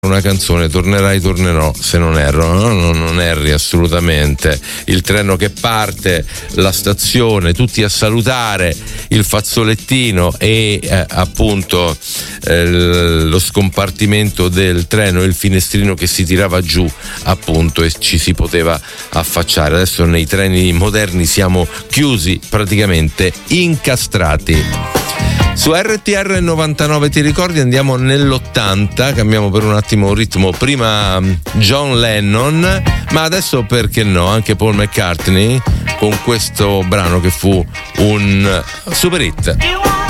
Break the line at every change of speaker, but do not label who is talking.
una canzone, tornerò, se non erro, no? Non erri assolutamente. Il treno che parte, la stazione, tutti a salutare, il fazzolettino e appunto lo scompartimento del treno, il finestrino che si tirava giù appunto e ci si poteva affacciare. Adesso nei treni moderni siamo chiusi, praticamente incastrati. Su RTR 99, ti ricordi, andiamo nell'80, cambiamo per un attimo ritmo, prima John Lennon, ma adesso perché no, anche Paul McCartney con questo brano che fu un super hit.